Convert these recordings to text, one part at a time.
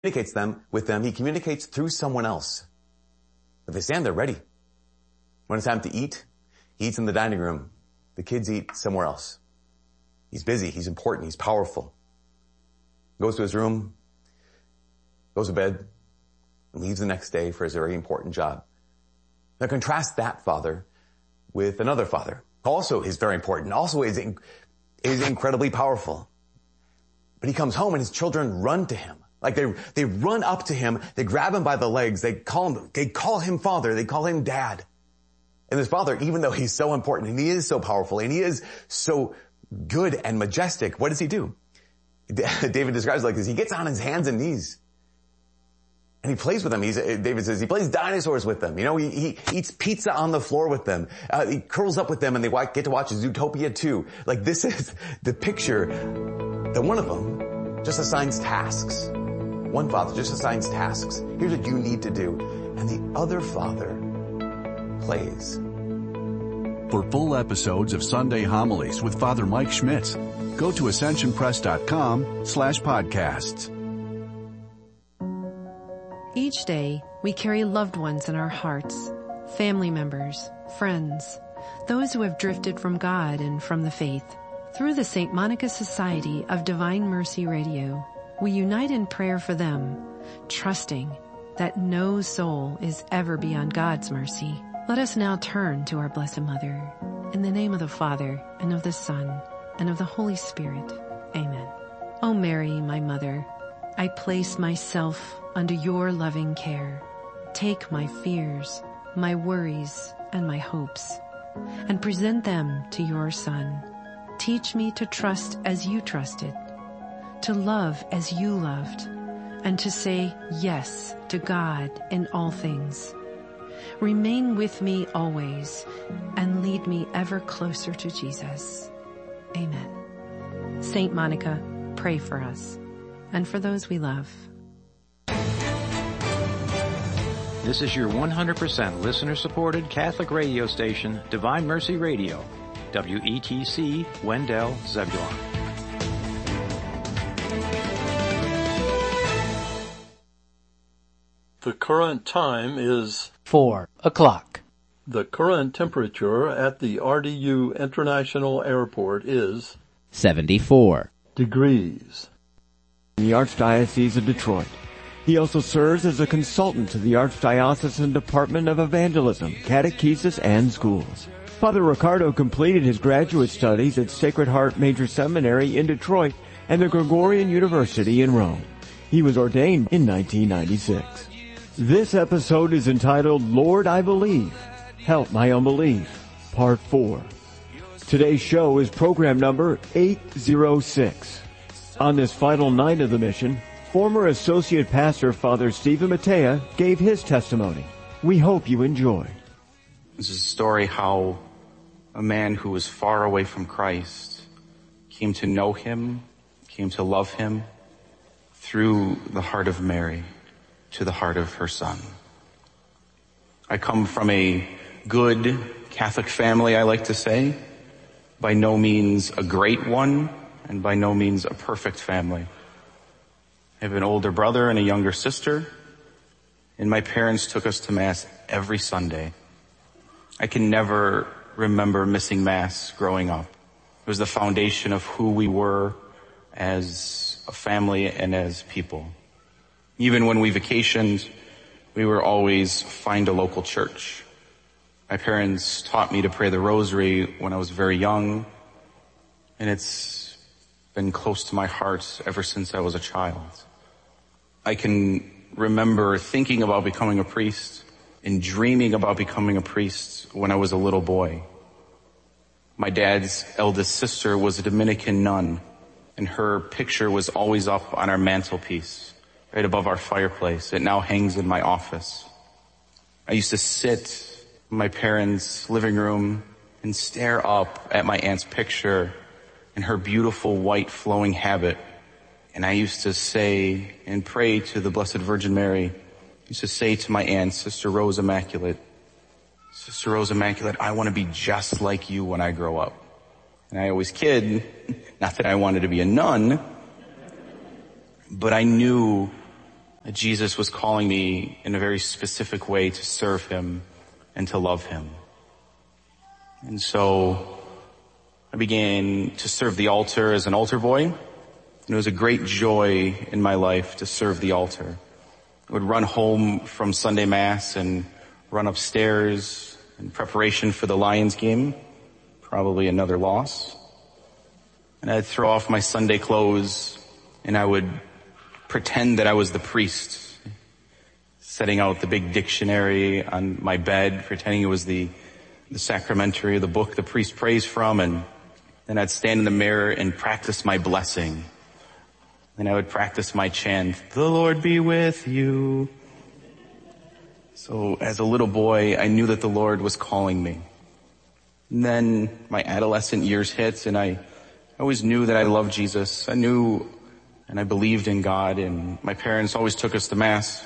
with them, he communicates through someone else. But they stand there ready. When it's time to eat, he eats in the dining room. The kids eat somewhere else. He's busy, he's important, he's powerful. Goes to his room, goes to bed, and leaves the next day for his very important job. Now contrast that father with another father. Also is very important, also is incredibly powerful. But he comes home and his children run to him. Like they run up to him, they grab him by the legs, they call him father, they call him dad. And this father, even though he's so important and he is so powerful and he is so good and majestic, what does he do? David describes it like this. He gets on his hands and knees and he plays with them. David says he plays dinosaurs with them. You know, he eats pizza on the floor with them. He curls up with them and they get to watch Zootopia 2. Like this is the picture that one of them just assigns tasks. One father just assigns tasks. Here's what you need to do. And the other father plays. For full episodes of Sunday Homilies with Father Mike Schmitz, go to ascensionpress.com/podcasts. Each day, we carry loved ones in our hearts, family members, friends, those who have drifted from God and from the faith. Through the St. Monica Society of Divine Mercy Radio, we unite in prayer for them, trusting that no soul is ever beyond God's mercy. Let us now turn to our Blessed Mother. In the name of the Father, and of the Son, and of the Holy Spirit. Amen. O Mary, my Mother, I place myself under your loving care. Take my fears, my worries, and my hopes, and present them to your Son. Teach me to trust as you trusted, to love as you loved, and to say yes to God in all things. Remain with me always, and lead me ever closer to Jesus. Amen. Saint Monica, pray for us, and for those we love. This is your 100% listener-supported Catholic radio station, Divine Mercy Radio, WETC, Wendell, Zebulon. The current time is 4 o'clock. The current temperature at the RDU International Airport is 74 degrees. In the Archdiocese of Detroit. He also serves as a consultant to the Archdiocesan Department of Evangelism, Catechesis, and Schools. Father Ricardo completed his graduate studies at Sacred Heart Major Seminary in Detroit and the Gregorian University in Rome. He was ordained in 1996. This episode is entitled, Lord, I Believe, Help My Unbelief, Part 4. Today's show is program number 806. On this final night of the mission, former Associate Pastor Father Stephen Matea gave his testimony. We hope you enjoy. This is a story how a man who was far away from Christ came to know him, came to love him through the heart of Mary to the heart of her son. I come from a good Catholic family, I like to say. By no means a great one, and by no means a perfect family. I have an older brother and a younger sister, and my parents took us to Mass every Sunday. I can never remember missing Mass growing up. It was the foundation of who we were as a family and as people. Even when we vacationed, we were always find a local church. My parents taught me to pray the rosary when I was very young, and it's been close to my heart ever since I was a child. I can remember thinking about becoming a priest and dreaming about becoming a priest when I was a little boy. My dad's eldest sister was a Dominican nun, and her picture was always up on our mantelpiece, right above our fireplace. It now hangs in my office. I used to sit in my parents' living room and stare up at my aunt's picture in her beautiful white flowing habit. And I used to say and pray to the Blessed Virgin Mary. I used to say to my aunt, Sister Rose Immaculate, I want to be just like you when I grow up. And I always kid, not that I wanted to be a nun, but I knew that Jesus was calling me in a very specific way to serve him and to love him. And so I began to serve the altar as an altar boy, and it was a great joy in my life to serve the altar. I would run home from Sunday Mass and run upstairs in preparation for the Lions game, probably another loss. And I'd throw off my Sunday clothes and I would pretend that I was the priest, setting out the big dictionary on my bed, pretending it was the sacramentary, the book the priest prays from, and then I'd stand in the mirror and practice my blessing. Then I would practice my chant, "The Lord be with you." So as a little boy, I knew that the Lord was calling me. And then my adolescent years hit, and I always knew that I loved Jesus. I knew and I believed in God, and my parents always took us to Mass.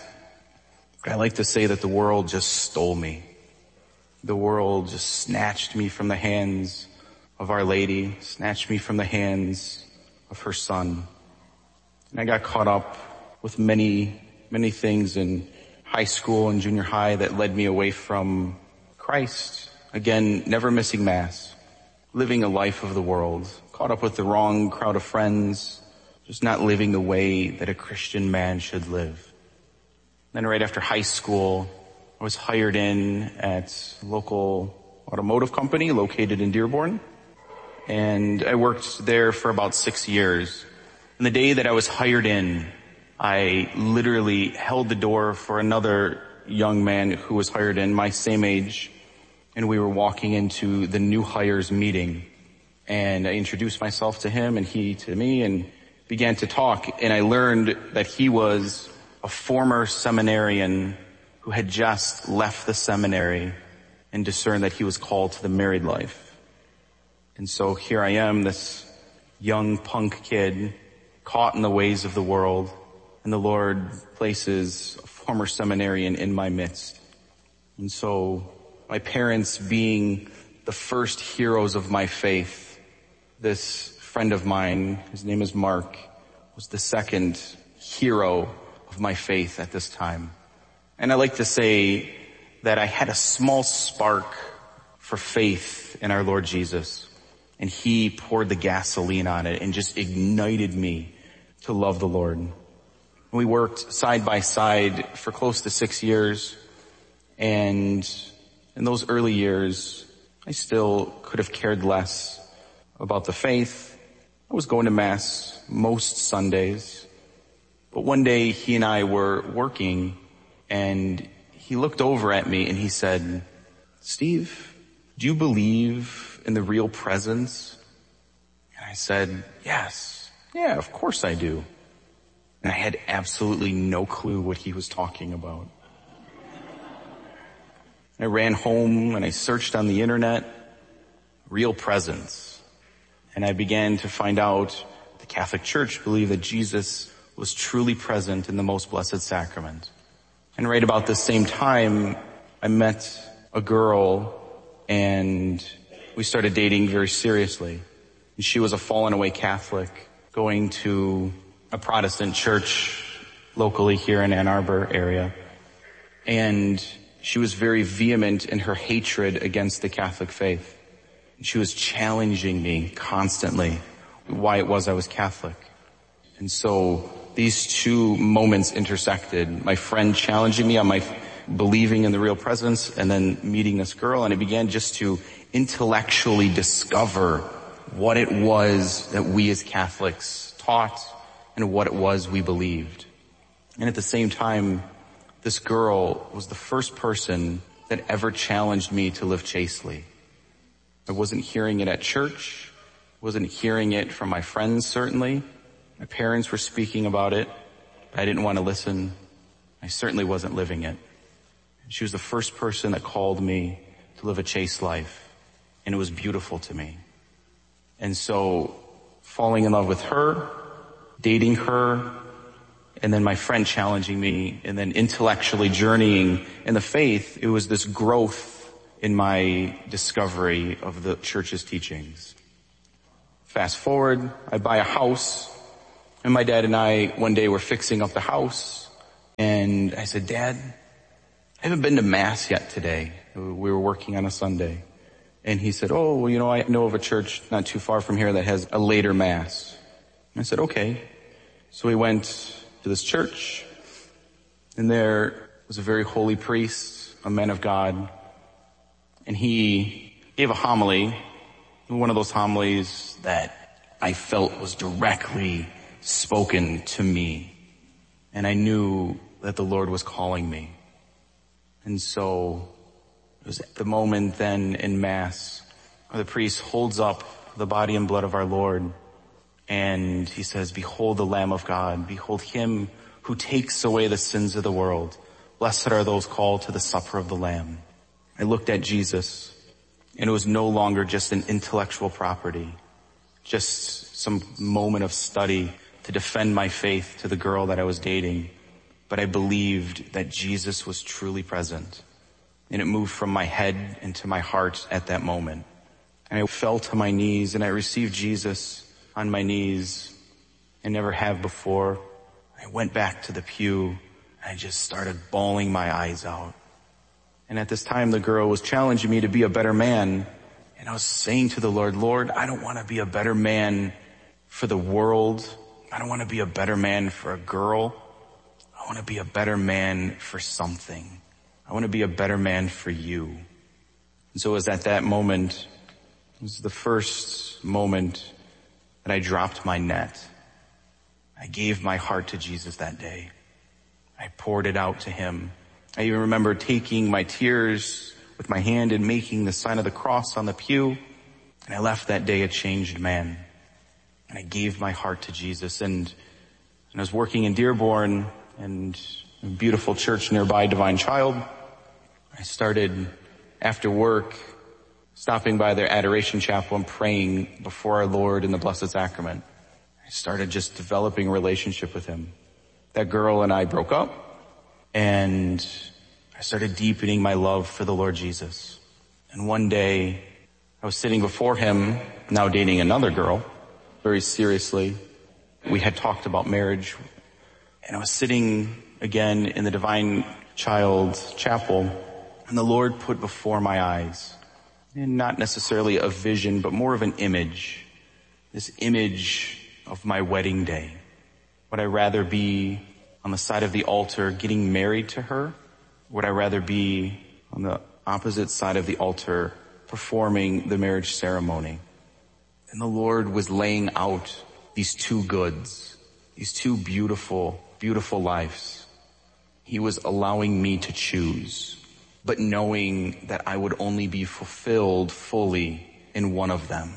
I like to say that the world just stole me. The world just snatched me from the hands of Our Lady, snatched me from the hands of her Son. And I got caught up with many, many things in high school and junior high that led me away from Christ. Again, never missing Mass, living a life of the world, caught up with the wrong crowd of friends, just not living the way that a Christian man should live. Then right after high school, I was hired in at a local automotive company located in Dearborn, and I worked there for about 6 years. And the day that I was hired in, I literally held the door for another young man who was hired in, my same age, and we were walking into the new hires meeting. And I introduced myself to him and he to me and began to talk. And I learned that he was a former seminarian who had just left the seminary and discerned that he was called to the married life. And so here I am, this young punk kid, caught in the ways of the world, and the Lord places a former seminarian in my midst. And so my parents being the first heroes of my faith, this friend of mine, his name is Mark, was the second hero of my faith at this time. And I like to say that I had a small spark for faith in our Lord Jesus, and he poured the gasoline on it and just ignited me to love the Lord. We worked side by side for close to 6 years, and in those early years, I still could have cared less about the faith. I was going to Mass most Sundays, but one day he and I were working, and he looked over at me and he said, "Steve, do you believe in the real presence?" And I said, "Yes. Yeah, of course I do." And I had absolutely no clue what he was talking about. I ran home and I searched on the internet, real presence. And I began to find out the Catholic Church believed that Jesus was truly present in the most blessed sacrament. And right about the same time, I met a girl and we started dating very seriously. And she was a fallen away Catholic going to a Protestant church locally here in Ann Arbor area. And she was very vehement in her hatred against the Catholic faith. She was challenging me constantly why it was I was Catholic. And so these two moments intersected. My friend challenging me on my believing in the real presence, and then meeting this girl, and I began just to intellectually discover what it was that we as Catholics taught and what it was we believed. And at the same time, this girl was the first person that ever challenged me to live chastely. I wasn't hearing it at church, wasn't hearing it from my friends certainly. My parents were speaking about it, but I didn't want to listen. I certainly wasn't living it. She was the first person that called me to live a chaste life, and it was beautiful to me. And so falling in love with her, dating her, and then my friend challenging me, and then intellectually journeying in the faith, it was this growth in my discovery of the church's teachings. Fast forward, I buy a house, and my dad and I one day were fixing up the house, And I said, Dad, I haven't been to Mass yet today. We were working on a Sunday. And he said, oh, well, I know of a church not too far from here that has a later Mass. And I said, okay. So we went to this church, and there was a very holy priest, a man of God, and he gave a homily, one of those homilies that I felt was directly spoken to me. And I knew that the Lord was calling me. And so it was at the moment then in Mass where the priest holds up the body and blood of our Lord, and he says, behold the Lamb of God, behold him who takes away the sins of the world. Blessed are those called to the supper of the Lamb. I looked at Jesus, and it was no longer just an intellectual property, just some moment of study to defend my faith to the girl that I was dating. But I believed that Jesus was truly present. And it moved from my head into my heart at that moment. And I fell to my knees, and I received Jesus on my knees. I never have before. I went back to the pew, and I just started bawling my eyes out. And at this time, the girl was challenging me to be a better man. And I was saying to the Lord, Lord, I don't want to be a better man for the world. I don't want to be a better man for a girl. I want to be a better man for something. I want to be a better man for you. And so it was at that moment, it was the first moment that I dropped my net. I gave my heart to Jesus that day. I poured it out to him. I even remember taking my tears with my hand and making the sign of the cross on the pew. And I left that day a changed man. And I gave my heart to Jesus. And I was working in Dearborn and a beautiful church nearby, Divine Child. I started after work stopping by their adoration chapel and praying before our Lord in the Blessed Sacrament. I started just developing a relationship with him. That girl and I broke up, and I started deepening my love for the Lord Jesus. And one day I was sitting before him, now dating another girl, very seriously. We had talked about marriage, and I was sitting again in the Divine Child chapel, and the Lord put before my eyes, and not necessarily a vision, but more of an image, this image of my wedding day. Would I rather be on the side of the altar getting married to her? Would I rather be on the opposite side of the altar performing the marriage ceremony? And the Lord was laying out these two goods, these two beautiful, beautiful lives. He was allowing me to choose, but knowing that I would only be fulfilled fully in one of them.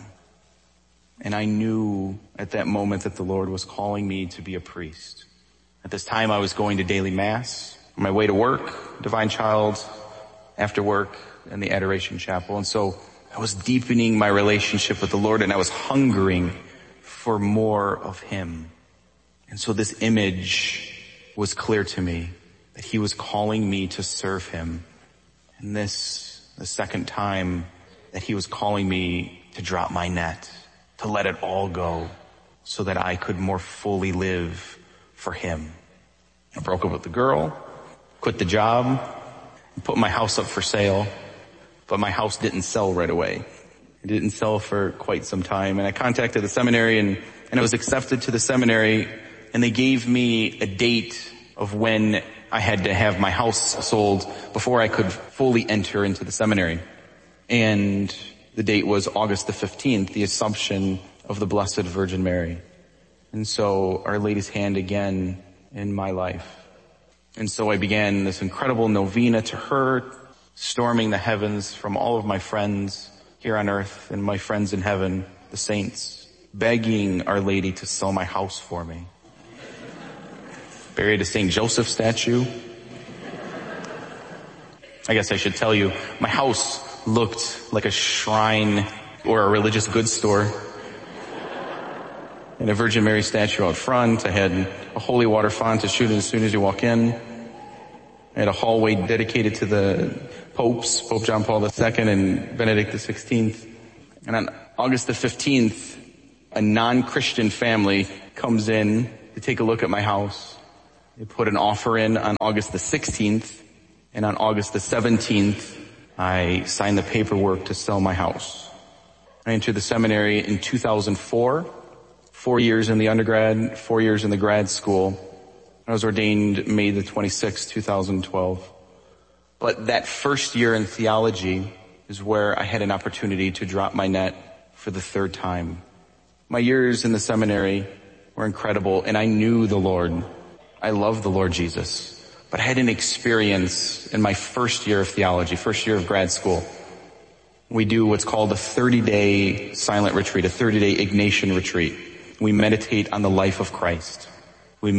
And I knew at that moment that the Lord was calling me to be a priest. At this time I was going to daily Mass, on my way to work, Divine Child, after work, and the Adoration Chapel. And so I was deepening my relationship with the Lord, and I was hungering for more of him. And so this image was clear to me, that he was calling me to serve him. And this, the second time that he was calling me to drop my net, to let it all go, so that I could more fully live for him. I broke up with the girl, quit the job, and put my house up for sale, but my house didn't sell right away. It didn't sell for quite some time, and I contacted the seminary, and I was accepted to the seminary, and they gave me a date of when I had to have my house sold before I could fully enter into the seminary. And the date was August the 15th, the Assumption of the Blessed Virgin Mary. And so Our Lady's hand again in my life. And so I began this incredible novena to her, storming the heavens from all of my friends here on earth and my friends in heaven, the saints, begging Our Lady to sell my house for me. Buried a St. Joseph statue. I guess I should tell you, my house looked like a shrine or a religious goods store. And a Virgin Mary statue out front. I had a holy water font to shoot as soon as you walk in. I had a hallway dedicated to the popes, Pope John Paul II and Benedict XVI. And on August the 15th, a non-Christian family comes in to take a look at my house. I put an offer in on August the 16th, and on August the 17th, I signed the paperwork to sell my house. I entered the seminary in 2004, 4 years in the undergrad, 4 years in the grad school. I was ordained May the 26th, 2012. But that first year in theology is where I had an opportunity to drop my net for the third time. My years in the seminary were incredible, and I knew the Lord. I loved the Lord Jesus. But I had an experience in my first year of theology, first year of grad school. We do what's called a 30-day silent retreat, a 30-day Ignatian retreat. We meditate on the life of Christ. We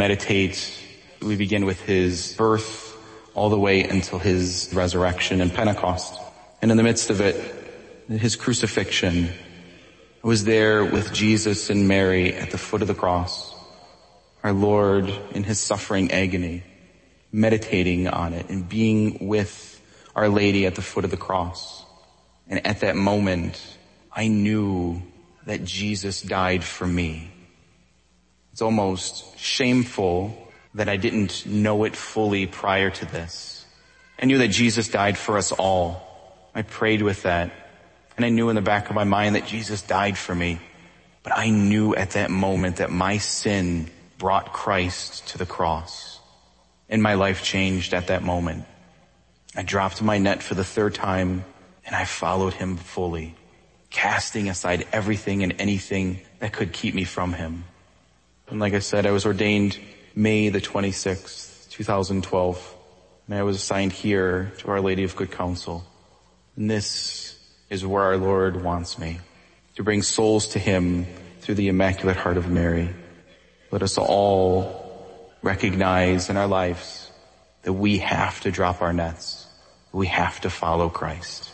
begin with his birth all the way until his resurrection and Pentecost. And in the midst of it, his crucifixion, I was there with Jesus and Mary at the foot of the cross. Our Lord in his suffering agony, meditating on it and being with Our Lady at the foot of the cross. And at that moment, I knew that Jesus died for me. It's almost shameful that I didn't know it fully prior to this. I knew that Jesus died for us all. I prayed with that. And I knew in the back of my mind that Jesus died for me. But I knew at that moment that my sin brought Christ to the cross. And my life changed at that moment. I dropped my net for the third time, and I followed him fully, casting aside everything and anything that could keep me from him. And like I said, I was ordained May the 26th, 2012, and I was assigned here to Our Lady of Good Counsel. And this is where our Lord wants me, to bring souls to him through the Immaculate Heart of Mary. Let us all recognize in our lives that we have to drop our nets. We have to follow Christ.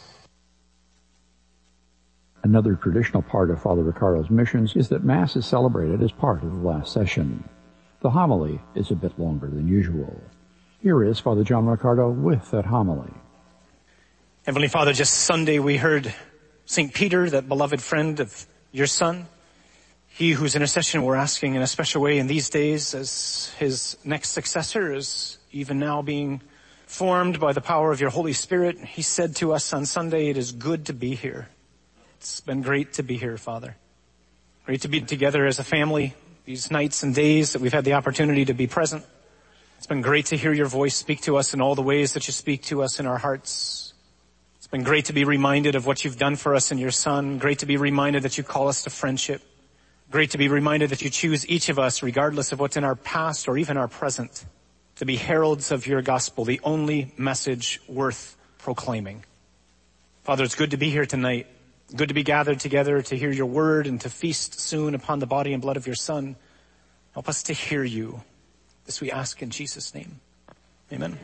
Another traditional part of Father Ricardo's missions is that Mass is celebrated as part of the last session. The homily is a bit longer than usual. Here is Father John Ricardo with that homily. Heavenly Father, just Sunday we heard St. Peter, that beloved friend of your Son, he whose intercession we're asking in a special way in these days as his next successor is even now being formed by the power of your Holy Spirit. He said to us on Sunday, it is good to be here. It's been great to be here, Father. Great to be together as a family these nights and days that we've had the opportunity to be present. It's been great to hear your voice speak to us in all the ways that you speak to us in our hearts. It's been great to be reminded of what you've done for us in your Son. Great to be reminded that you call us to friendship. Great to be reminded that you choose each of us, regardless of what's in our past or even our present, to be heralds of your gospel, the only message worth proclaiming. Father, it's good to be here tonight. Good to be gathered together to hear your word and to feast soon upon the body and blood of your Son. Help us to hear you. This we ask in Jesus' name. Amen.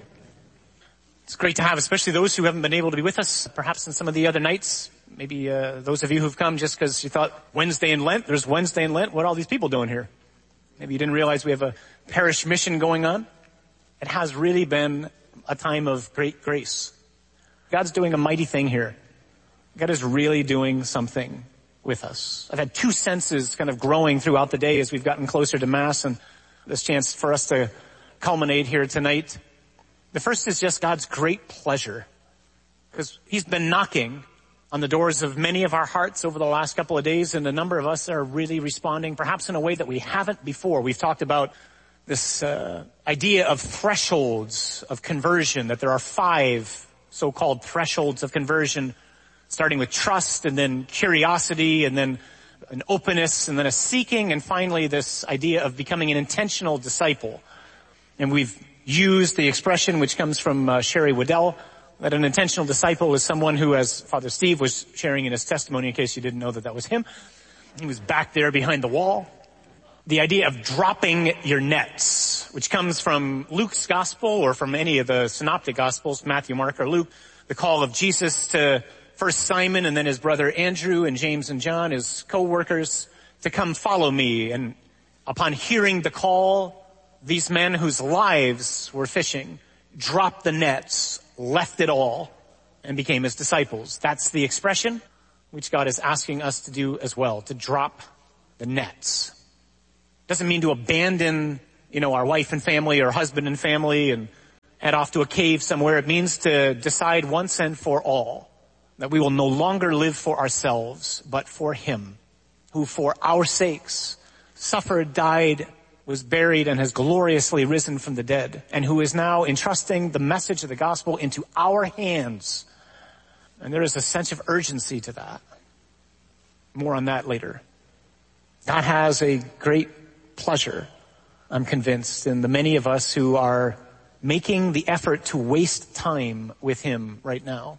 It's great to have, especially those who haven't been able to be with us, perhaps in some of the other nights. Maybe those of you who've come just because you thought Wednesday in Lent, there's Wednesday in Lent. What are all these people doing here? Maybe you didn't realize we have a parish mission going on. It has really been a time of great grace. God's doing a mighty thing here. God is really doing something with us. I've had two senses kind of growing throughout the day as we've gotten closer to Mass and this chance for us to culminate here tonight. The first is just God's great pleasure, because he's been knocking on the doors of many of our hearts over the last couple of days, and a number of us are really responding perhaps in a way that we haven't before. We've talked about this idea of thresholds of conversion, that there are 5 so-called thresholds of conversion, starting with trust and then curiosity and then an openness and then a seeking, and finally this idea of becoming an intentional disciple. And we've used the expression which comes from Sherry Waddell, that an intentional disciple is someone who, as Father Steve was sharing in his testimony, in case you didn't know that was him, he was back there behind the wall. The idea of dropping your nets, which comes from Luke's gospel or from any of the synoptic gospels, Matthew, Mark, or Luke, the call of Jesus to first Simon and then his brother Andrew and James and John, his co-workers, to come follow me. And upon hearing the call, these men whose lives were fishing dropped the nets, left it all, and became his disciples. That's the expression which God is asking us to do as well, to drop the nets. Doesn't mean to abandon our wife and family or husband and family and head off to a cave somewhere. It means to decide once and for all that we will no longer live for ourselves, but for him, who for our sakes suffered, died, was buried, and has gloriously risen from the dead, and who is now entrusting the message of the gospel into our hands. And there is a sense of urgency to that. More on that later. God has a great pleasure, I'm convinced, in the many of us who are making the effort to waste time with him right now,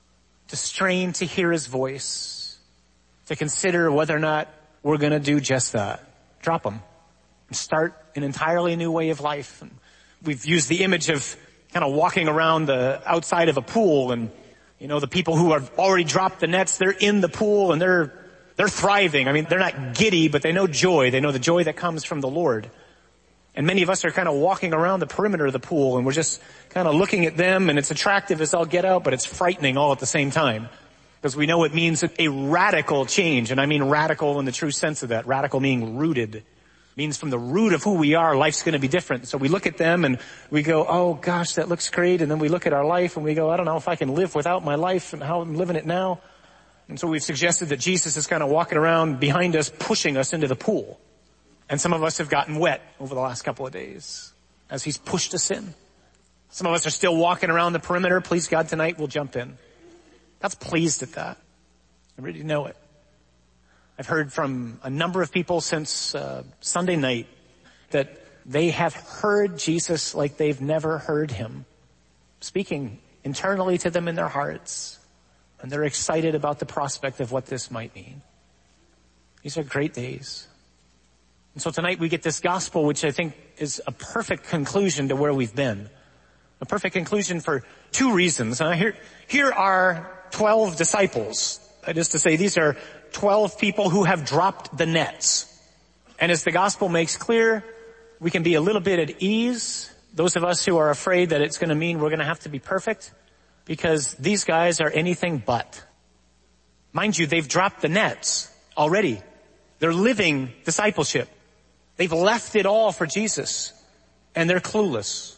to strain to hear his voice, to consider whether or not we're going to do just that. Drop him and start an entirely new way of life. And we've used the image of kind of walking around the outside of a pool, and the people who have already dropped the nets, they're in the pool and they're thriving. I mean, they're not giddy, but they know joy. They know the joy that comes from the Lord. And many of us are kind of walking around the perimeter of the pool, and we're just kind of looking at them, and it's attractive as all get out, but it's frightening all at the same time. Because we know it means a radical change, and I mean radical in the true sense of that. Radical meaning rooted. It means from the root of who we are, life's going to be different. So we look at them and we go, oh gosh, that looks great. And then we look at our life and we go, I don't know if I can live without my life and how I'm living it now. And so we've suggested that Jesus is kind of walking around behind us, pushing us into the pool. And some of us have gotten wet over the last couple of days as he's pushed us in. Some of us are still walking around the perimeter. Please God, tonight we'll jump in. God's pleased at that. I really know it. I've heard from a number of people since Sunday night that they have heard Jesus like they've never heard him, speaking internally to them in their hearts. And they're excited about the prospect of what this might mean. These are great days. And so tonight we get this gospel, which I think is a perfect conclusion to where we've been. A perfect conclusion for two reasons. Here are 12 disciples. That is to say, these are 12 people who have dropped the nets. And as the gospel makes clear, we can be a little bit at ease. Those of us who are afraid that it's going to mean we're going to have to be perfect, because these guys are anything but. Mind you, they've dropped the nets already. They're living discipleship. They've left it all for Jesus, and they're clueless.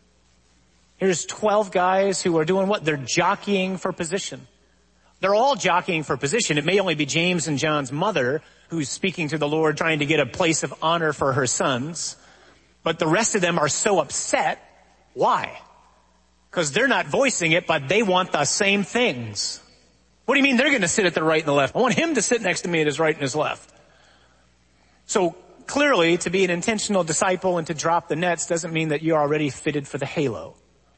Here's 12 guys who are doing what? They're jockeying for position. They're all jockeying for position. It may only be James and John's mother who's speaking to the Lord, trying to get a place of honor for her sons. But the rest of them are so upset. Why? Because they're not voicing it, but they want the same things. What do you mean they're going to sit at the right and the left? I want him to sit next to me at his right and his left. So clearly, to be an intentional disciple and to drop the nets doesn't mean that you're already fitted for the halo.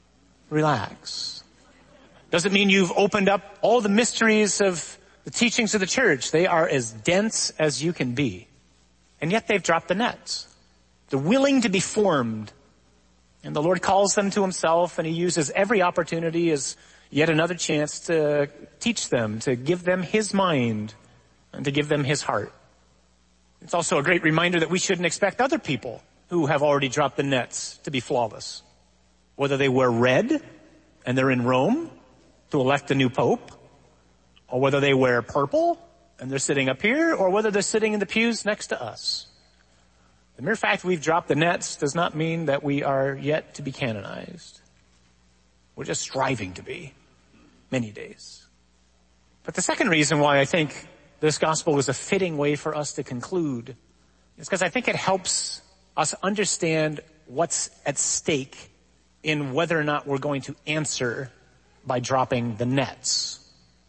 Relax. Doesn't mean you've opened up all the mysteries of the teachings of the church. They are as dense as you can be. And yet they've dropped the nets. They're willing to be formed. And the Lord calls them to himself, and he uses every opportunity as yet another chance to teach them, to give them his mind, and to give them his heart. It's also a great reminder that we shouldn't expect other people who have already dropped the nets to be flawless. Whether they wear red and they're in Rome to elect a new pope, or whether they wear purple and they're sitting up here, or whether they're sitting in the pews next to us. The mere fact we've dropped the nets does not mean that we are yet to be canonized. We're just striving to be many days. But the second reason why I think this gospel is a fitting way for us to conclude is because I think it helps us understand what's at stake in whether or not we're going to answer by dropping the nets.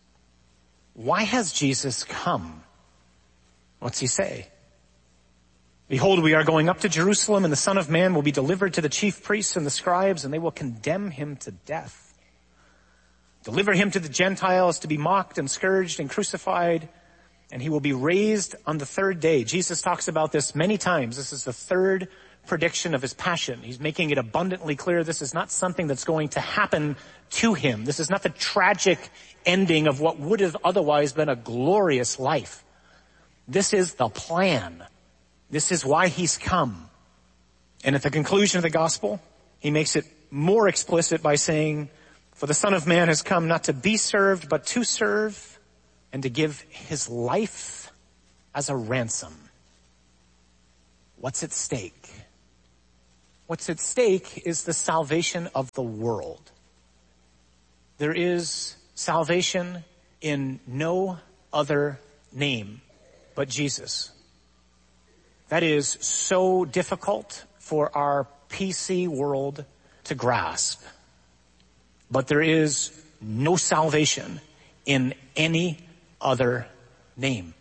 Why has Jesus come? What's he say? Behold, we are going up to Jerusalem, and the Son of Man will be delivered to the chief priests and the scribes, and they will condemn him to death. Deliver him to the Gentiles to be mocked and scourged and crucified, and he will be raised on the third day. Jesus talks about this many times. This is the third prediction of his passion. He's making it abundantly clear this is not something that's going to happen to him. This is not the tragic ending of what would have otherwise been a glorious life. This is the plan. This is why he's come. And at the conclusion of the gospel, he makes it more explicit by saying, for the Son of Man has come not to be served, but to serve, and to give his life as a ransom. What's at stake? What's at stake is the salvation of the world. There is salvation in no other name but Jesus. That is so difficult for our PC world to grasp. But there is no salvation in any other name.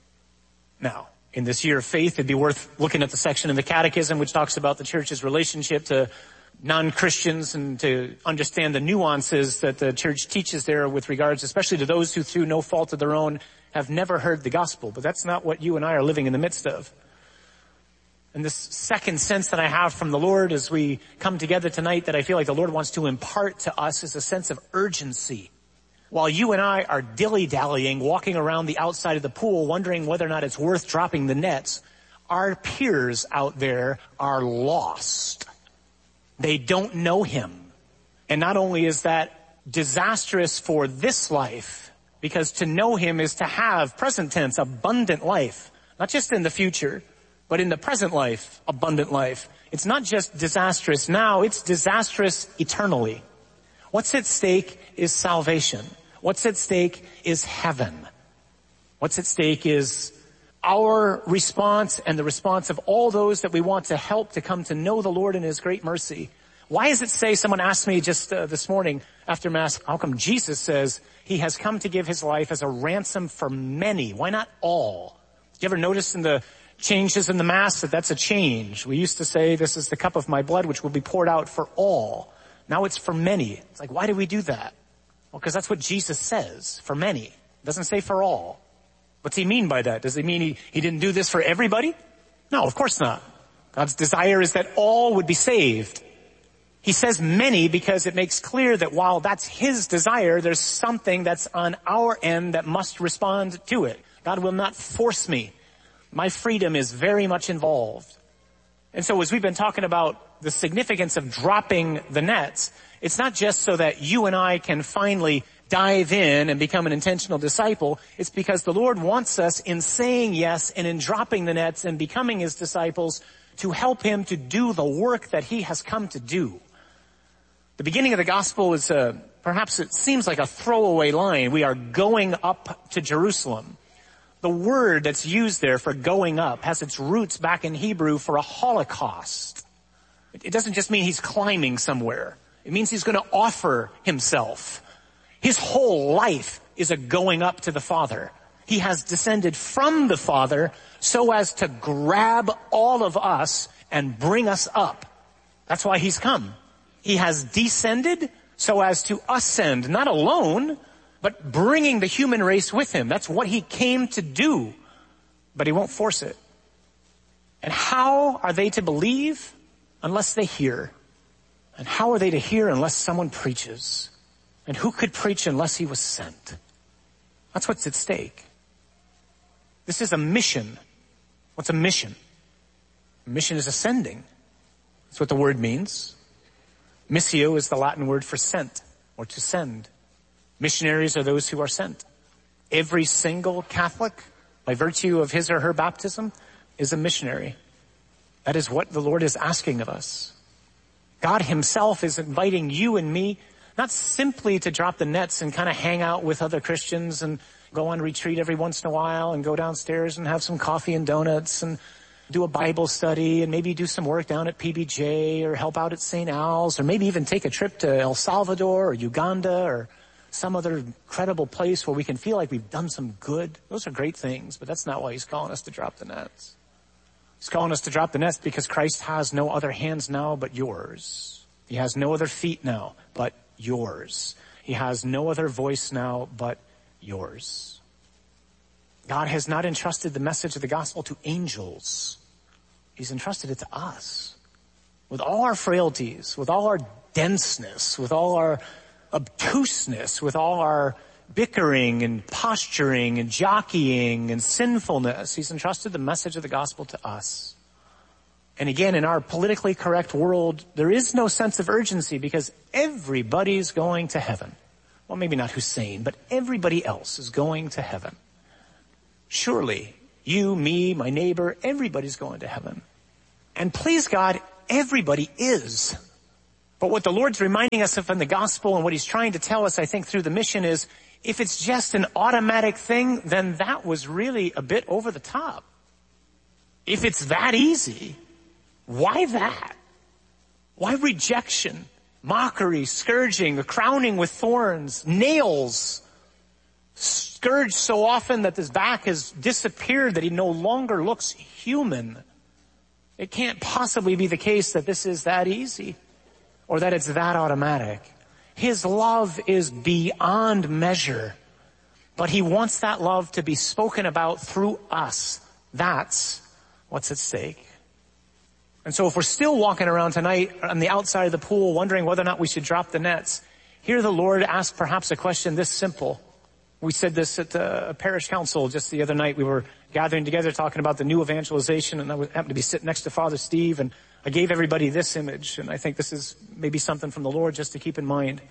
Now, in this year of faith, it'd be worth looking at the section in the Catechism which talks about the church's relationship to non-Christians and to understand the nuances that the church teaches there with regards, especially to those who through no fault of their own have never heard the gospel. But that's not what you and I are living in the midst of. And this second sense that I have from the Lord as we come together tonight that I feel like the Lord wants to impart to us is a sense of urgency. While you and I are dilly-dallying, walking around the outside of the pool, wondering whether or not it's worth dropping the nets, our peers out there are lost. They don't know him. And not only is that disastrous for this life, because to know him is to have, present tense, abundant life. Not just in the future, but in the present life, abundant life. It's not just disastrous now, it's disastrous eternally. What's at stake is salvation. What's at stake is heaven. What's at stake is our response and the response of all those that we want to help to come to know the Lord in his great mercy. Why does it say, someone asked me just this morning after Mass, how come Jesus says he has come to give his life as a ransom for many? Why not all? Did you ever notice in the changes in the Mass that that's a change? We used to say, this is the cup of my blood which will be poured out for all. Now it's for many. It's like, why do we do that? Well, because that's what Jesus says, for many. It doesn't say for all. What's he mean by that? Does he mean he didn't do this for everybody? No, of course not. God's desire is that all would be saved. He says many because it makes clear that while that's his desire, there's something that's on our end that must respond to it. God will not force me. My freedom is very much involved. And so as we've been talking about the significance of dropping the nets, it's not just so that you and I can finally dive in and become an intentional disciple. It's because the Lord wants us, in saying yes and in dropping the nets and becoming his disciples, to help him to do the work that he has come to do. The beginning of the gospel is perhaps it seems like a throwaway line. We are going up to Jerusalem. The word that's used there for going up has its roots back in Hebrew for a holocaust. It doesn't just mean he's climbing somewhere. It means he's going to offer himself. His whole life is a going up to the Father. He has descended from the Father so as to grab all of us and bring us up. That's why he's come. He has descended so as to ascend, not alone, but bringing the human race with him. That's what he came to do. But he won't force it. And how are they to believe unless they hear? And how are they to hear unless someone preaches? And who could preach unless he was sent? That's what's at stake. This is a mission. What's a mission? A mission is ascending. That's what the word means. Missio is the Latin word for sent or to send. Missionaries are those who are sent. Every single Catholic, by virtue of his or her baptism, is a missionary. That is what the Lord is asking of us. God himself is inviting you and me not simply to drop the nets and kind of hang out with other Christians and go on retreat every once in a while and go downstairs and have some coffee and donuts and do a Bible study and maybe do some work down at PBJ or help out at St. Al's or maybe even take a trip to El Salvador or Uganda or some other incredible place where we can feel like we've done some good. Those are great things, but that's not why he's calling us to drop the nets. He's calling us to drop the nets because Christ has no other hands now but yours. He has no other feet now but yours. He has no other voice now but yours. God has not entrusted the message of the gospel to angels. He's entrusted it to us. With all our frailties, with all our denseness, with all our obtuseness, with all our bickering and posturing and jockeying and sinfulness, he's entrusted the message of the gospel to us. And again, in our politically correct world, there is no sense of urgency because everybody's going to heaven. Well, maybe not Hussein, but everybody else is going to heaven. Surely, you, me, my neighbor, everybody's going to heaven. And please God, everybody is. But what the Lord's reminding us of in the gospel and what he's trying to tell us, I think, through the mission is, if it's just an automatic thing, then that was really a bit over the top. If it's that easy, why that? Why rejection, mockery, scourging, a crowning with thorns, nails, scourged so often that his back has disappeared, that he no longer looks human? It can't possibly be the case that this is that easy or that it's that automatic. His love is beyond measure, but he wants that love to be spoken about through us. That's what's at stake. And so if we're still walking around tonight on the outside of the pool wondering whether or not we should drop the nets, hear the Lord ask perhaps a question this simple. We said this at a parish council just the other night. We were gathering together talking about the new evangelization, and I happened to be sitting next to Father Steve, and I gave everybody this image, and I think this is maybe something from the Lord just to keep in mind.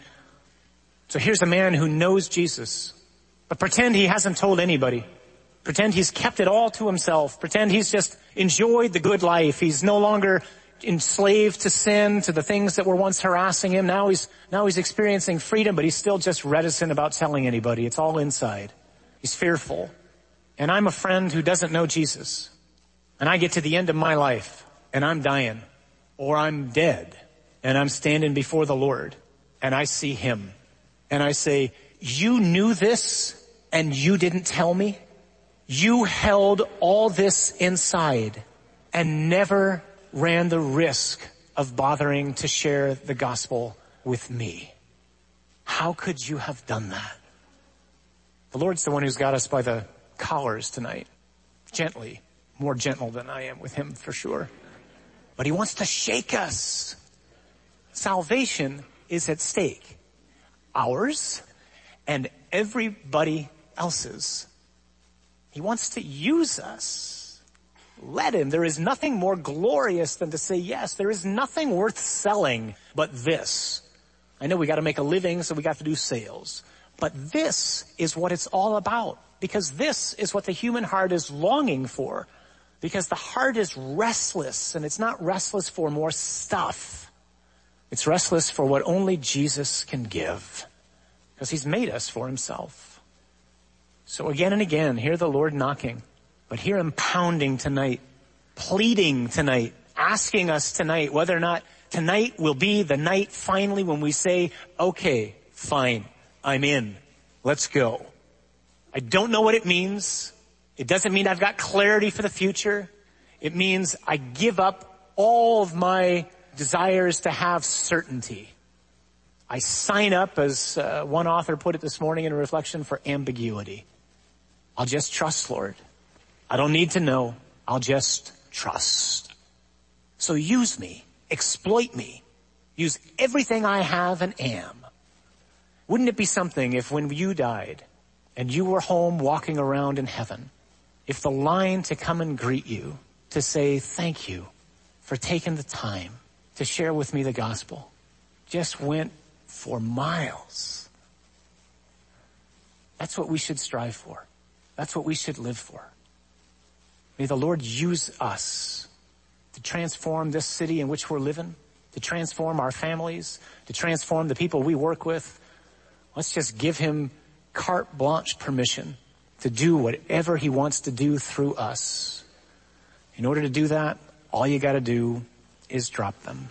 So here's a man who knows Jesus, but pretend he hasn't told anybody. Pretend he's kept it all to himself. Pretend he's just enjoyed the good life. He's no longer enslaved to sin, to the things that were once harassing him. Now he's experiencing freedom, but he's still just reticent about telling anybody. It's all inside. He's fearful. And I'm a friend who doesn't know Jesus. And I get to the end of my life, and I'm dying, or I'm dead, and I'm standing before the Lord, and I see him. And I say, you knew this, and you didn't tell me? You held all this inside and never ran the risk of bothering to share the gospel with me. How could you have done that? The Lord's the one who's got us by the collars tonight. Gently, more gentle than I am with him for sure. But he wants to shake us. Salvation is at stake. Ours and everybody else's. He wants to use us. Let him. There is nothing more glorious than to say yes. There is nothing worth selling but this. I know we got to make a living, so we got to do sales. But this is what it's all about. Because this is what the human heart is longing for. Because the heart is restless, and it's not restless for more stuff. It's restless for what only Jesus can give. Because he's made us for himself. So again and again, hear the Lord knocking, but hear him pounding tonight, pleading tonight, asking us tonight whether or not tonight will be the night finally when we say, okay, fine, I'm in. Let's go. I don't know what it means. It doesn't mean I've got clarity for the future. It means I give up all of my desires to have certainty. I sign up, as one author put it this morning in a reflection, for ambiguity. I'll just trust, Lord. I don't need to know. I'll just trust. So use me. Exploit me. Use everything I have and am. Wouldn't it be something if when you died and you were home walking around in heaven, if the line to come and greet you, to say thank you for taking the time to share with me the gospel, just went for miles. That's what we should strive for. That's what we should live for. May the Lord use us to transform this city in which we're living, to transform our families, to transform the people we work with. Let's just give him carte blanche permission to do whatever he wants to do through us. In order to do that, all you got to do is drop them.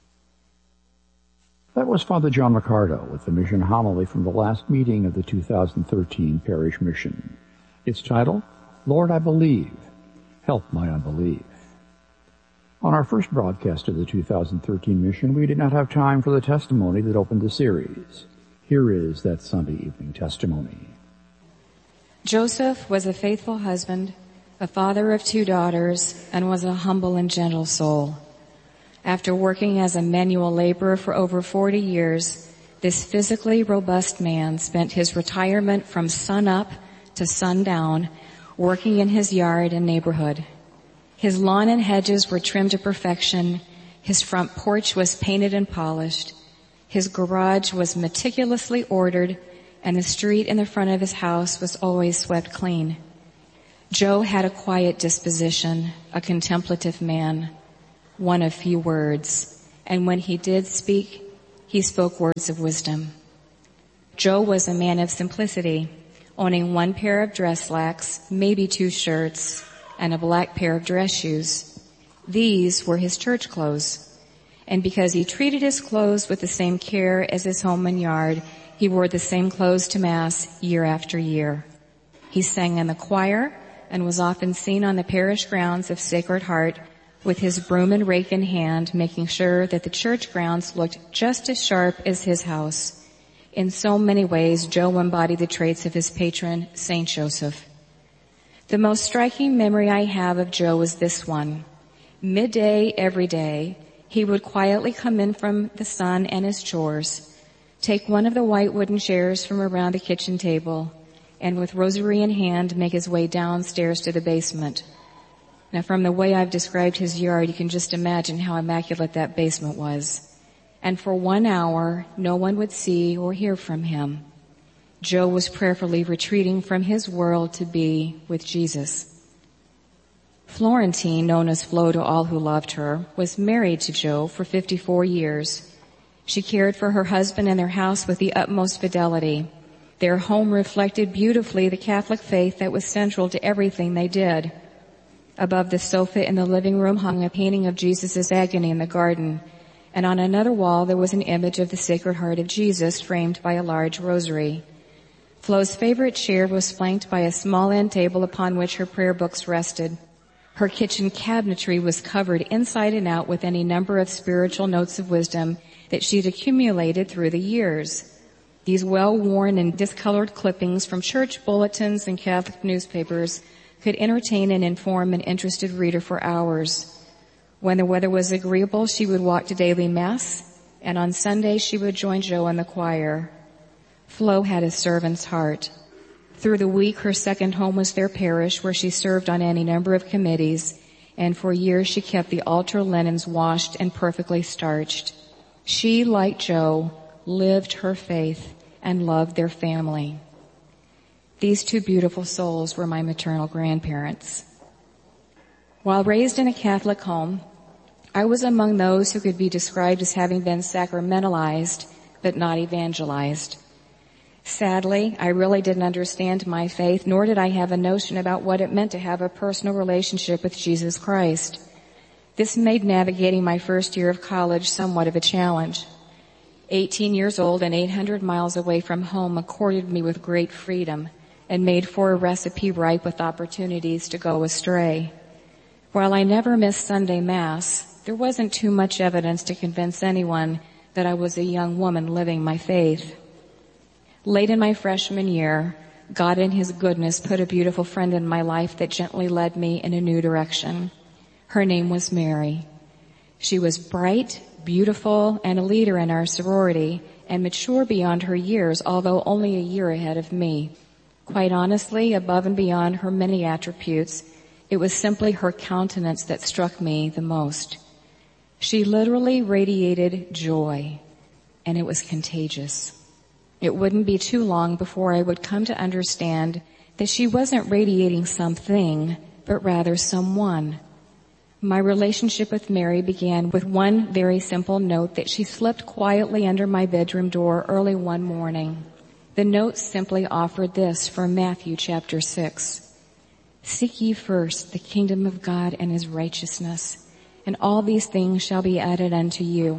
That was Father John Riccardo with the mission homily from the last meeting of the 2013 Parish Mission. Its title, Lord, I Believe, Help My Unbelief. On our first broadcast of the 2013 mission, we did not have time for the testimony that opened the series. Here is that Sunday evening testimony. Joseph was a faithful husband, a father of 2 daughters, and was a humble and gentle soul. After working as a manual laborer for over 40 years, this physically robust man spent his retirement from sunup to sundown working in his yard and neighborhood. His lawn and hedges were trimmed to perfection. His front porch was painted and polished. His garage was meticulously ordered, and the street in the front of his house was always swept clean. Joe had a quiet disposition, a contemplative man. one of few words, and when he did speak, he spoke words of wisdom. Joe was a man of simplicity, owning one pair of dress slacks, maybe 2 shirts, and a black pair of dress shoes. These were his church clothes. And because he treated his clothes with the same care as his home and yard, he wore the same clothes to Mass year after year. He sang in the choir and was often seen on the parish grounds of Sacred Heart with his broom and rake in hand, making sure that the church grounds looked just as sharp as his house. In so many ways, Joe embodied the traits of his patron, Saint Joseph. The most striking memory I have of Joe is this one. Midday every day, he would quietly come in from the sun and his chores, take one of the white wooden chairs from around the kitchen table, and with rosary in hand, make his way downstairs to the basement. Now, from the way I've described his yard, you can just imagine how immaculate that basement was. And for 1 hour, no one would see or hear from him. Joe was prayerfully retreating from his world to be with Jesus. Florentine, known as Flo to all who loved her, was married to Joe for 54 years. She cared for her husband and their house with the utmost fidelity. Their home reflected beautifully the Catholic faith that was central to everything they did. Above the sofa in the living room hung a painting of Jesus' agony in the garden, and on another wall there was an image of the Sacred Heart of Jesus framed by a large rosary. Flo's favorite chair was flanked by a small end table upon which her prayer books rested. Her kitchen cabinetry was covered inside and out with any number of spiritual notes of wisdom that she'd accumulated through the years. These well-worn and discolored clippings from church bulletins and Catholic newspapers could entertain and inform an interested reader for hours. When the weather was agreeable, she would walk to daily Mass, and on Sundays she would join Joe in the choir. Flo had a servant's heart. Through the week, her second home was their parish, where she served on any number of committees, and for years she kept the altar linens washed and perfectly starched. She, like Joe, lived her faith and loved their family. These 2 beautiful souls were my maternal grandparents. While raised in a Catholic home, I was among those who could be described as having been sacramentalized, but not evangelized. Sadly, I really didn't understand my faith, nor did I have a notion about what it meant to have a personal relationship with Jesus Christ. This made navigating my first year of college somewhat of a challenge. 18 years old and 800 miles away from home accorded me with great freedom and made for a recipe ripe with opportunities to go astray. While I never missed Sunday Mass, there wasn't too much evidence to convince anyone that I was a young woman living my faith. Late in my freshman year, God in His goodness put a beautiful friend in my life that gently led me in a new direction. Her name was Mary. She was bright, beautiful, and a leader in our sorority, and mature beyond her years, although only a year ahead of me. Quite honestly, above and beyond her many attributes, it was simply her countenance that struck me the most. She literally radiated joy, and it was contagious. It wouldn't be too long before I would come to understand that she wasn't radiating something, but rather someone. My relationship with Mary began with one very simple note that she slipped quietly under my bedroom door early one morning. The note simply offered this from Matthew chapter 6. Seek ye first the kingdom of God and His righteousness, and all these things shall be added unto you.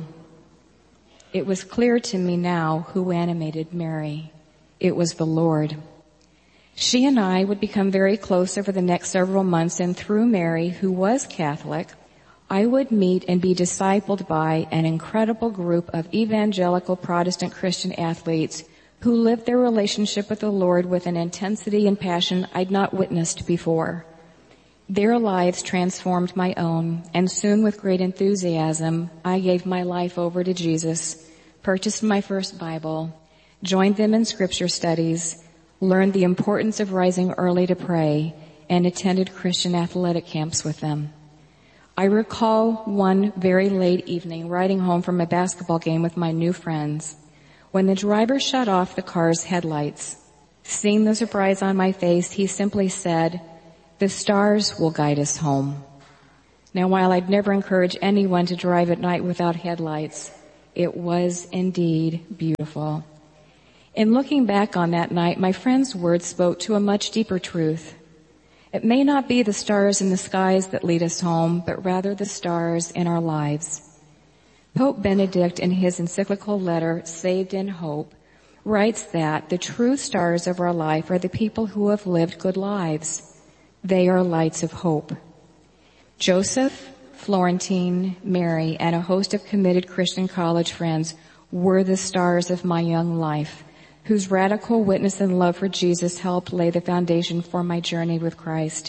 It was clear to me now who animated Mary. It was the Lord. She and I would become very close over the next several months, and through Mary, who was Catholic, I would meet and be discipled by an incredible group of evangelical Protestant Christian athletes who lived their relationship with the Lord with an intensity and passion I'd not witnessed before. Their lives transformed my own, and soon with great enthusiasm, I gave my life over to Jesus, purchased my first Bible, joined them in scripture studies, learned the importance of rising early to pray, and attended Christian athletic camps with them. I recall one very late evening riding home from a basketball game with my new friends when the driver shut off the car's headlights. Seeing the surprise on my face, he simply said, "The stars will guide us home." Now, while I'd never encourage anyone to drive at night without headlights, it was indeed beautiful. In looking back on that night, my friend's words spoke to a much deeper truth. It may not be the stars in the skies that lead us home, but rather the stars in our lives. Pope Benedict, in his encyclical letter, Saved in Hope, writes that the true stars of our life are the people who have lived good lives. They are lights of hope. Joseph, Florentine, Mary, and a host of committed Christian college friends were the stars of my young life, whose radical witness and love for Jesus helped lay the foundation for my journey with Christ.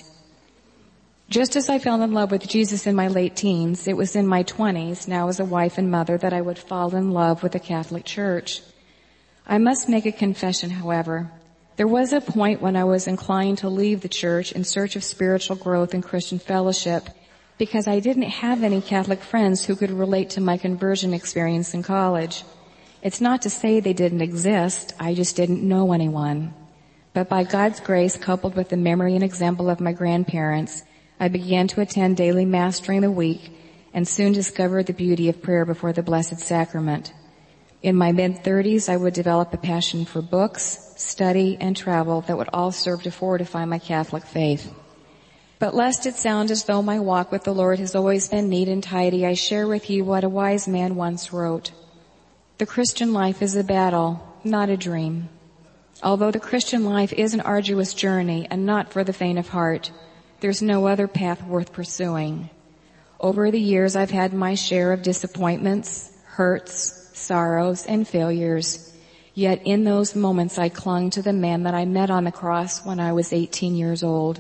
Just as I fell in love with Jesus in my late teens, it was in my 20s, now as a wife and mother, that I would fall in love with the Catholic Church. I must make a confession, however. There was a point when I was inclined to leave the church in search of spiritual growth and Christian fellowship because I didn't have any Catholic friends who could relate to my conversion experience in college. It's not to say they didn't exist, I just didn't know anyone. But by God's grace, coupled with the memory and example of my grandparents, I began to attend daily Mass during the week and soon discovered the beauty of prayer before the Blessed Sacrament. In my mid-30s, I would develop a passion for books, study, and travel that would all serve to fortify my Catholic faith. But lest it sound as though my walk with the Lord has always been neat and tidy, I share with you what a wise man once wrote. The Christian life is a battle, not a dream. Although the Christian life is an arduous journey and not for the faint of heart, there's no other path worth pursuing. Over the years, I've had my share of disappointments, hurts, sorrows, and failures. Yet in those moments, I clung to the man that I met on the cross when I was 18 years old.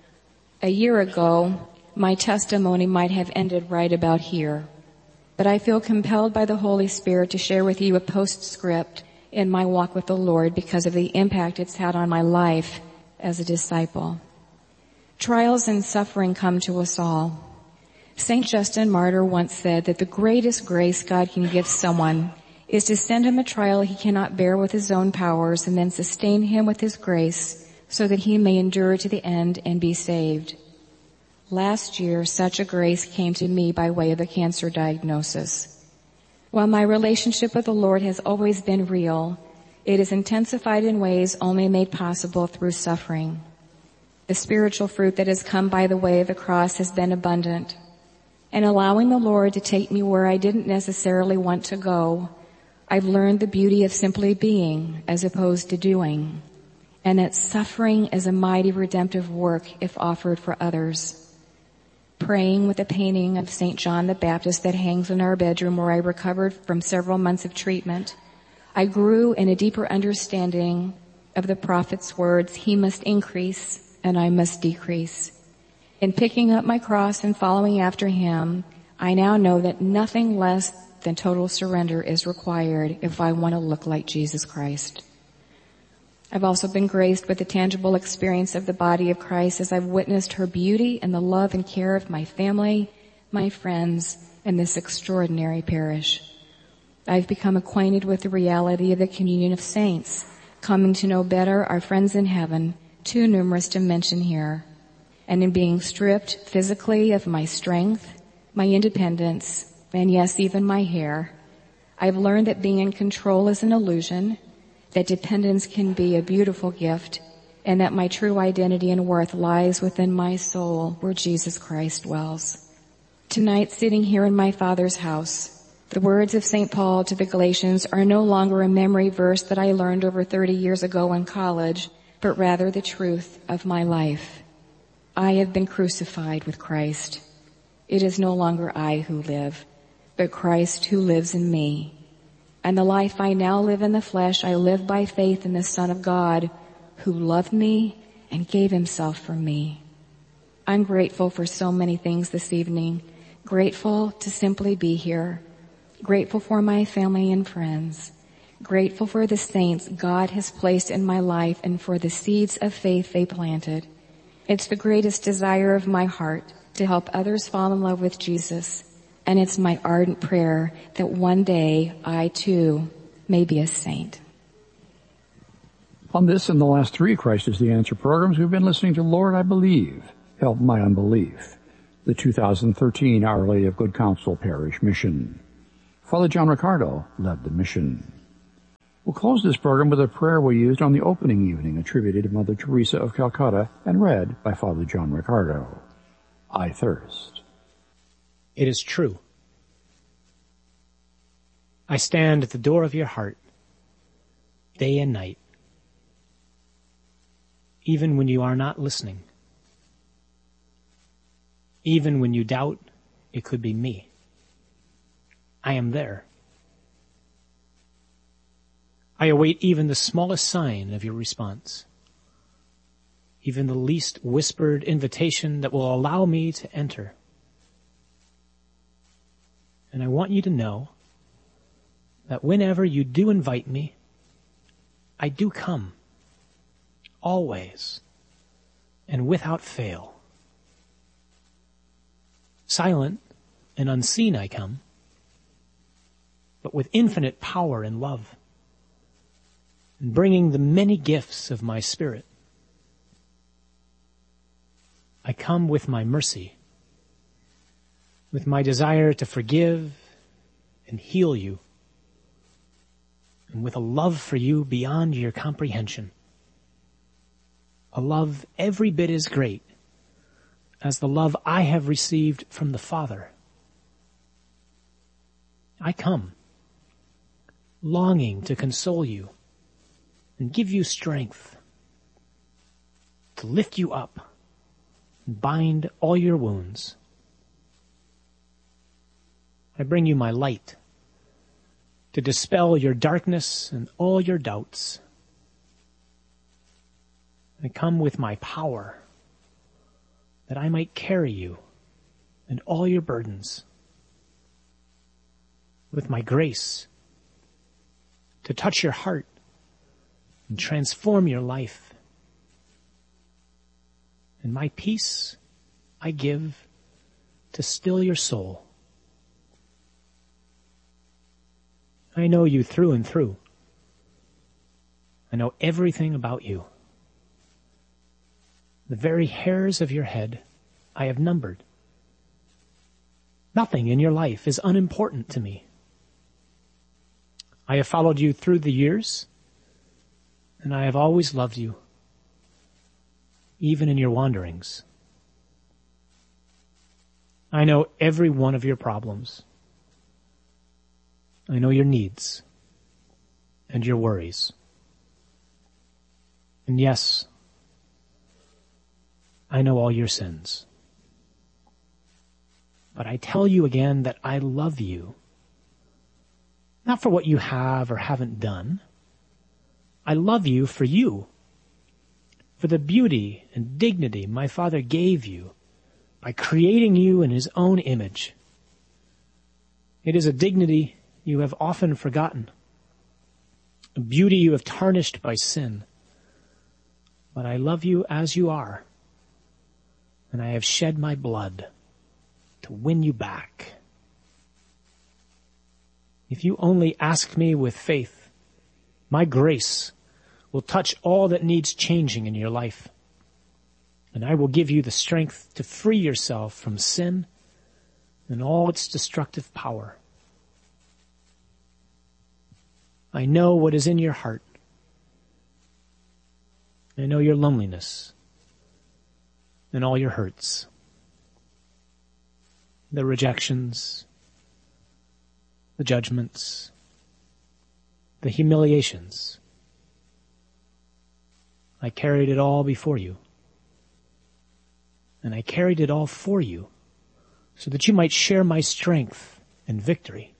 A year ago, my testimony might have ended right about here. But I feel compelled by the Holy Spirit to share with you a postscript in my walk with the Lord because of the impact it's had on my life as a disciple. Trials and suffering come to us all. St. Justin Martyr once said that the greatest grace God can give someone is to send him a trial he cannot bear with his own powers and then sustain him with his grace so that he may endure to the end and be saved. Last year, such a grace came to me by way of a cancer diagnosis. While my relationship with the Lord has always been real, it is intensified in ways only made possible through suffering. The spiritual fruit that has come by the way of the cross has been abundant. And allowing the Lord to take me where I didn't necessarily want to go, I've learned the beauty of simply being as opposed to doing, and that suffering is a mighty redemptive work if offered for others. Praying with a painting of St. John the Baptist that hangs in our bedroom where I recovered from several months of treatment, I grew in a deeper understanding of the prophet's words, he must increase and I must decrease. In picking up my cross and following after him, I now know that nothing less than total surrender is required if I want to look like Jesus Christ. I've also been graced with the tangible experience of the body of Christ as I've witnessed her beauty and the love and care of my family, my friends, and this extraordinary parish. I've become acquainted with the reality of the communion of saints, coming to know better our friends in heaven, too numerous to mention here. And in being stripped physically of my strength, my independence, and yes, even my hair, I've learned that being in control is an illusion, that dependence can be a beautiful gift, and that my true identity and worth lies within my soul where Jesus Christ dwells. Tonight, sitting here in my Father's house, the words of St. Paul to the Galatians are no longer a memory verse that I learned over 30 years ago in college, but rather the truth of my life. I have been crucified with Christ. It is no longer I who live, but Christ who lives in me. And the life I now live in the flesh, I live by faith in the Son of God, who loved me and gave himself for me. I'm grateful for so many things this evening. Grateful to simply be here. Grateful for my family and friends. Grateful for the saints God has placed in my life and for the seeds of faith they planted. It's the greatest desire of my heart to help others fall in love with Jesus. And it's my ardent prayer that one day I too may be a saint. On this and the last three Christ is the Answer programs, we've been listening to Lord, I Believe, Help My Unbelief. the 2013 Our Lady of Good Counsel Parish Mission. Father John Riccardo led the mission. We'll close this program with a prayer we used on the opening evening, attributed to Mother Teresa of Calcutta and read by Father John Riccardo. I thirst. It is true. I stand at the door of your heart, day and night, even when you are not listening, even when you doubt it could be me. I am there. I await even the smallest sign of your response, even the least whispered invitation that will allow me to enter. And I want you to know that whenever you do invite me, I do come, always, and without fail. Silent and unseen I come, but with infinite power and love, and bringing the many gifts of my Spirit. I come with my mercy, with my desire to forgive and heal you, and with a love for you beyond your comprehension. A love every bit as great as the love I have received from the Father. I come, longing to console you and give you strength, to lift you up and bind all your wounds. I bring you my light to dispel your darkness and all your doubts. I come with my power that I might carry you and all your burdens, with my grace to touch your heart and transform your life. And my peace I give to still your soul. I know you through and through. I know everything about you. The very hairs of your head I have numbered. Nothing in your life is unimportant to me. I have followed you through the years, and I have always loved you, even in your wanderings. I know every one of your problems. I know your needs and your worries. And yes, I know all your sins. But I tell you again that I love you, not for what you have or haven't done. I love you, for the beauty and dignity my Father gave you by creating you in His own image. It is a dignity you have often forgotten, a beauty you have tarnished by sin. But I love you as you are, and I have shed my blood to win you back. If you only ask me with faith, my grace will touch all that needs changing in your life, and I will give you the strength to free yourself from sin and all its destructive power. I know what is in your heart. I know your loneliness and all your hurts, the rejections, the judgments, the humiliations. I carried it all before you, and I carried it all for you so that you might share my strength and victory.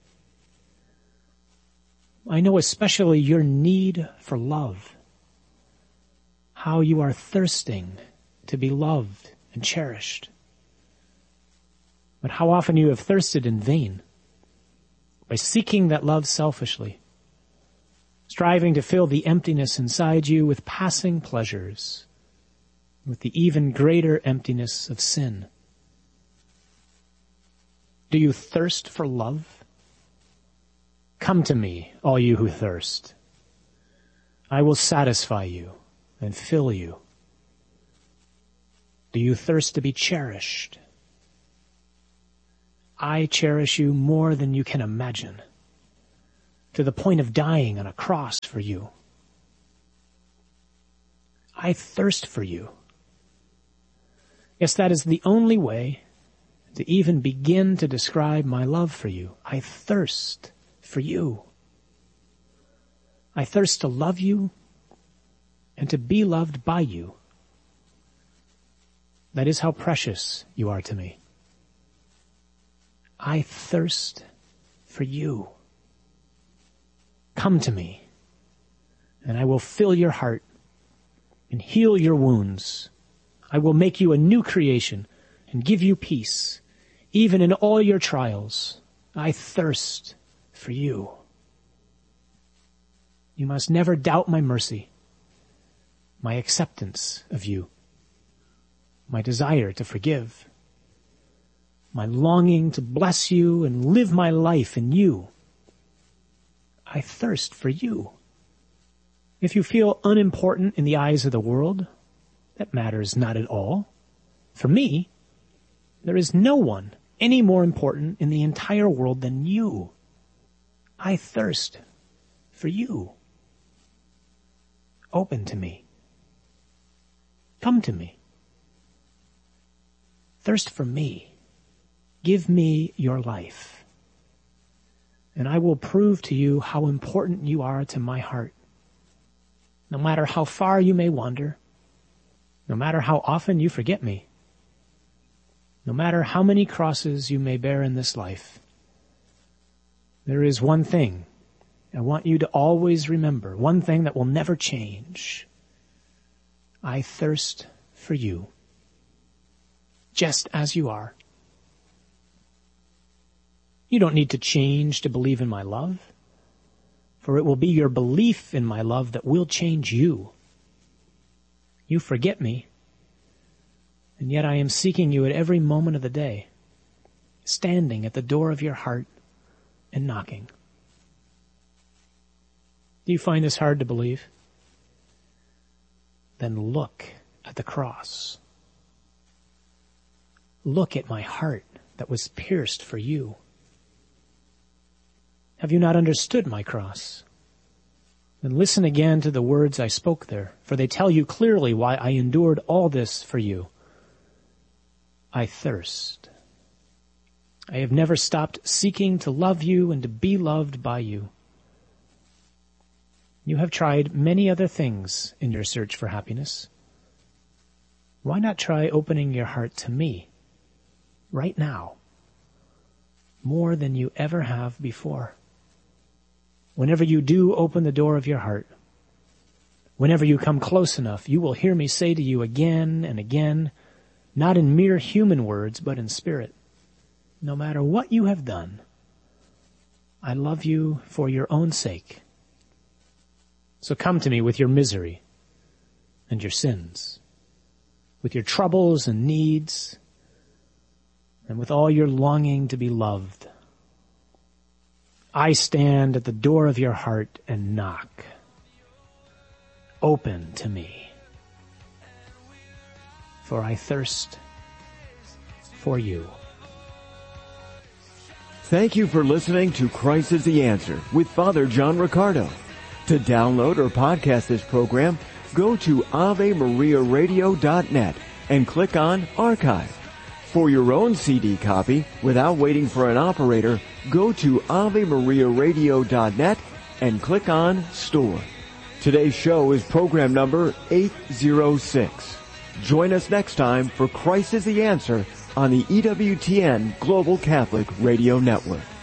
I know especially your need for love, how you are thirsting to be loved and cherished. But how often you have thirsted in vain by seeking that love selfishly, striving to fill the emptiness inside you with passing pleasures, with the even greater emptiness of sin. Do you thirst for love? Come to me, all you who thirst. I will satisfy you and fill you. Do you thirst to be cherished? I cherish you more than you can imagine, to the point of dying on a cross for you. I thirst for you. Yes, that is the only way to even begin to describe my love for you. I thirst for you. I thirst to love you and to be loved by you. That is how precious you are to me. I thirst for you. Come to me, and I will fill your heart and heal your wounds. I will make you a new creation and give you peace, even in all your trials. I thirst for you. You must never doubt my mercy, my acceptance of you, my desire to forgive, my longing to bless you and live my life in you. I thirst for you. If you feel unimportant in the eyes of the world, that matters not at all. For me, there is no one any more important in the entire world than you. I thirst for you. Open to me. Come to me. Thirst for me. Give me your life, and I will prove to you how important you are to my heart. No matter how far you may wander, no matter how often you forget me, no matter how many crosses you may bear in this life, there is one thing I want you to always remember, one thing that will never change. I thirst for you, just as you are. You don't need to change to believe in my love, for it will be your belief in my love that will change you. You forget me, and yet I am seeking you at every moment of the day, standing at the door of your heart and knocking. Do you find this hard to believe? Then look at the cross. Look at my heart that was pierced for you. Have you not understood my cross? Then listen again to the words I spoke there, for they tell you clearly why I endured all this for you. I thirst. I have never stopped seeking to love you and to be loved by you. You have tried many other things in your search for happiness. Why not try opening your heart to me right now, more than you ever have before? Whenever you do open the door of your heart, whenever you come close enough, you will hear me say to you again and again, not in mere human words, but in spirit, no matter what you have done, I love you for your own sake. So come to me with your misery and your sins, with your troubles and needs, and with all your longing to be loved. I stand at the door of your heart and knock. Open to me, for I thirst for you. Thank you for listening to Christ is the Answer with Father John Riccardo. To download or podcast this program, go to AveMariaRadio.net and click on Archive. For your own CD copy, without waiting for an operator, go to AveMariaRadio.net and click on Store. Today's show is program number 806. Join us next time for Christ is the Answer on the EWTN Global Catholic Radio Network.